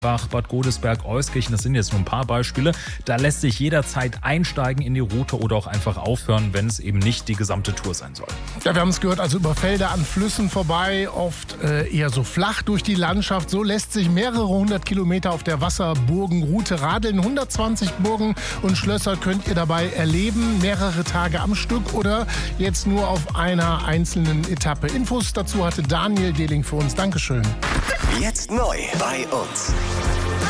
Bad Godesberg, Euskirchen, das sind jetzt nur ein paar Beispiele. Da lässt sich jederzeit einsteigen in die Route oder auch einfach aufhören, wenn es eben nicht die gesamte Tour sein soll. Ja, wir haben es gehört, also über Felder an Flüssen vorbei, oft eher so flach durch die Landschaft. So lässt sich mehrere 100 Kilometer auf der Wasserburgenroute radeln. 120 Burgen und Schlösser könnt ihr dabei erleben, mehrere Tage am Stück oder jetzt nur auf einer einzelnen Etappe. Infos dazu hatte Daniel Dehling für uns. Dankeschön. Jetzt neu bei uns.